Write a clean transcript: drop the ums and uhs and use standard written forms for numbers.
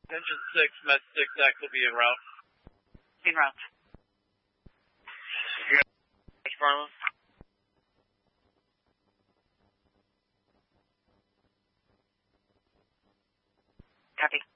Engine 6, Med 6X will be en route. En route. Marlon. Copy.